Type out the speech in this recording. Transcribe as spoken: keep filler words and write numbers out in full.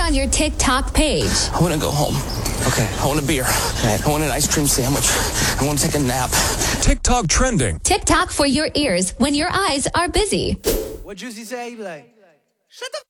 on your TikTok page. I want to go home. Okay. I want a beer. Right. I want an ice cream sandwich. I want to take a nap. TikTok trending. TikTok for your ears when your eyes are busy. What Juicy say? He be like, shut the